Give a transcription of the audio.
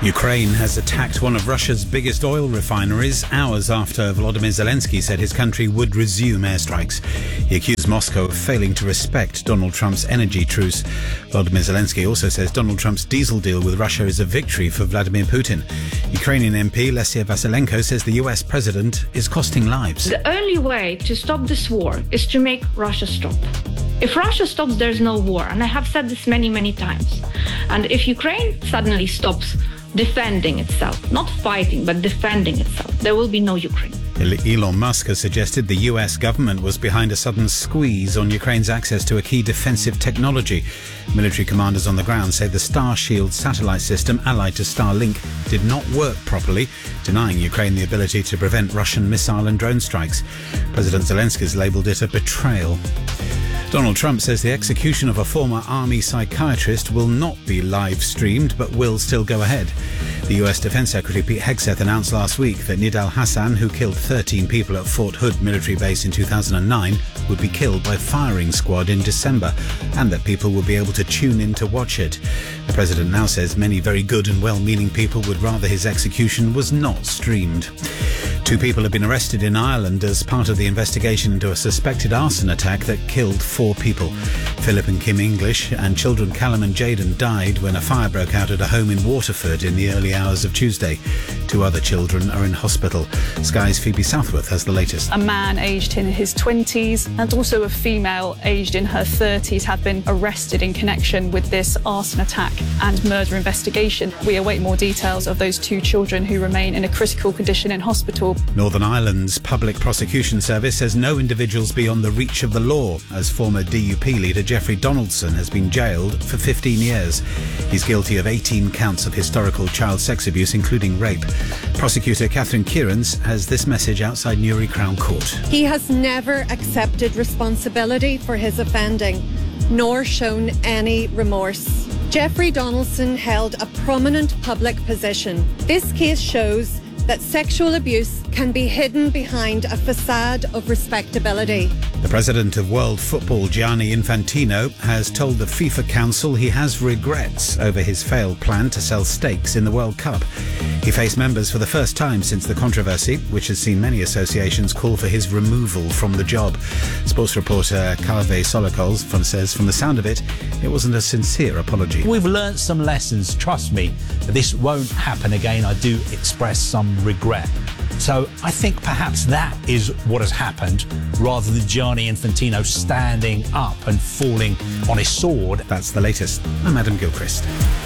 Ukraine has attacked one of Russia's biggest oil refineries hours after Volodymyr Zelensky said his country would resume airstrikes. He accused Moscow of failing to respect Donald Trump's energy truce. Volodymyr Zelensky also says Donald Trump's diesel deal with Russia is a victory for Vladimir Putin. Ukrainian MP Lesia Vasylenko says the US president is costing lives. The only way to stop this war is to make Russia stop. If Russia stops, there's no war. And I have said this many, many times. And if Ukraine suddenly stops defending itself, not fighting, but defending itself, there will be no Ukraine. Elon Musk has suggested the US government was behind a sudden squeeze on Ukraine's access to a key defensive technology. Military commanders on the ground say the Starshield satellite system, allied to Starlink, did not work properly, denying Ukraine the ability to prevent Russian missile and drone strikes. President Zelensky has labelled it a betrayal. Donald Trump says the execution of a former army psychiatrist will not be live-streamed, but will still go ahead. The US Defense Secretary Pete Hegseth announced last week that Nidal Hassan, who killed 13 people at Fort Hood military base in 2009, would be killed by firing squad in December, and that people will be able to tune in to watch it. The president now says many very good and well-meaning people would rather his execution was not streamed. 2 people have been arrested in Ireland as part of the investigation into a suspected arson attack that killed 4 people. Philip and Kim English and children Callum and Jaden died when a fire broke out at a home in Waterford in the early hours of Tuesday. 2 other children are in hospital. Sky's Phoebe Southworth has the latest. A man aged in his 20s and also a female aged in her 30s have been arrested in connection with this arson attack and murder investigation. We await more details of those 2 children who remain in a critical condition in hospital. Northern Ireland's Public Prosecution Service says no individuals beyond the reach of the law, as former DUP leader Jeffrey Donaldson has been jailed for 15 years. He's guilty of 18 counts of historical child sex abuse, including rape. Prosecutor Catherine Kieran's has this message outside Newry Crown Court. He has never accepted responsibility for his offending, nor shown any remorse. Jeffrey Donaldson held a prominent public position. This case shows that sexual abuse can be hidden behind a facade of respectability. The president of World Football, Gianni Infantino, has told the FIFA Council he has regrets over his failed plan to sell stakes in the World Cup. He faced members for the first time since the controversy, which has seen many associations call for his removal from the job. Sports reporter Kaveh Solokol says from the sound of it, it wasn't a sincere apology. We've learnt some lessons, trust me. This won't happen again. I do express some regret. So I think perhaps that is what has happened, rather than Gianni Infantino standing up and falling on his sword. That's the latest. I'm Adam Gilchrist.